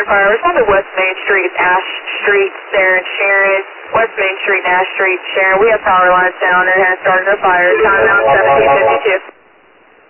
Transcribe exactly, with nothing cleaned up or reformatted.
fire. Respond to West Main Street, Ash Street, there in Sharon. West Main Street, Ash Street, Sharon. We have power lines down and has started a fire. Time now seventeen fifty-two.